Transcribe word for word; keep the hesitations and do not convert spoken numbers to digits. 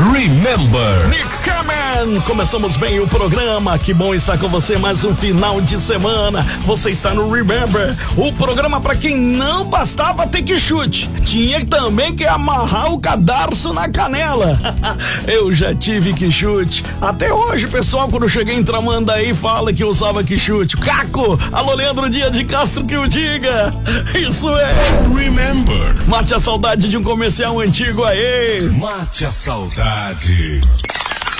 Remember. Nick Kamen, começamos bem o programa, que bom estar com você mais um final de semana. Você está no Remember, o programa para quem não bastava ter que chute, tinha também que amarrar o cadarço na canela. Eu já tive que chute, até hoje pessoal, quando eu cheguei em Tramandaí fala que eu usava que chute. Caco, alô Leandro Dias de Castro que o diga, isso é Remember. Mate a saudade de um comercial antigo aí. Mate a saudade.